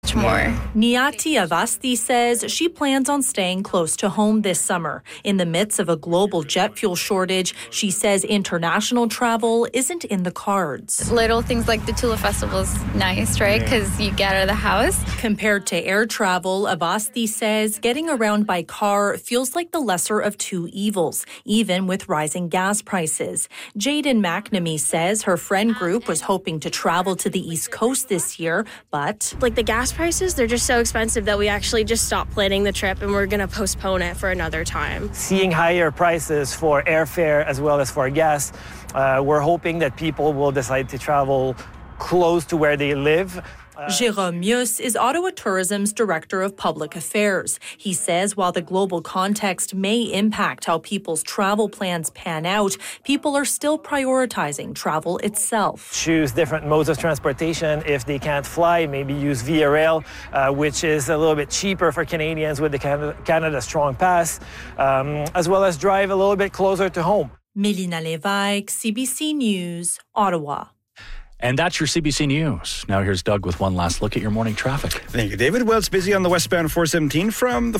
much more. Niati Avasti says she plans on staying close to home this summer. In the midst of a global jet fuel shortage, she says international travel isn't in the cards. Little things like the Tula Festival is nice, right? Because you get out of the house. Compared to air travel, Avasti says getting around by car feels like the lesser of two evils, even with rising gas prices. Jaden McNamee says her friend group was hoping to travel to the East Coast this year, but like the gas prices, they're just so expensive that we actually just stopped planning the trip and we're going to postpone it for another time. Seeing higher prices for airfare as well as for gas, we're hoping that people will decide to travel close to where they live. Jérôme Mius is Ottawa Tourism's Director of Public Affairs. He says while the global context may impact how people's travel plans pan out, people are still prioritizing travel itself. Choose different modes of transportation. If they can't fly, maybe use Via Rail, which is a little bit cheaper for Canadians with the Canada Strong Pass, as well as drive a little bit closer to home. Mélina Lévesque, CBC News, Ottawa. And that's your CBC News. Now here's Doug with one last look at your morning traffic. Thank you, David. Well, it's busy on the westbound 417 from the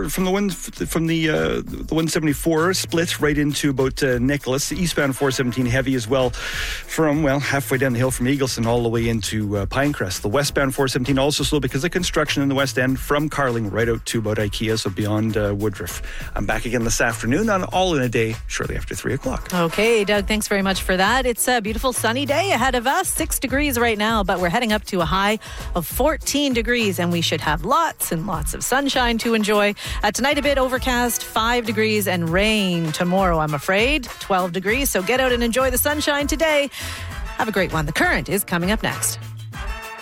174 split right into about Nicholas. The eastbound 417 heavy as well from halfway down the hill from Eagleson all the way into Pinecrest. The westbound 417 also slow because of construction in the west end from Carling right out to about IKEA, so beyond Woodruff. I'm back again this afternoon on All in a Day shortly after 3 o'clock. Okay, Doug, thanks very much for that. It's a beautiful sunny day ahead of us. 6 degrees right now, but we're heading up to a high of 14 degrees, and we should have lots and lots of sunshine to enjoy. Tonight, a bit overcast, 5 degrees, and rain tomorrow, I'm afraid, 12 degrees. So get out and enjoy the sunshine today. Have a great one. The Current is coming up next.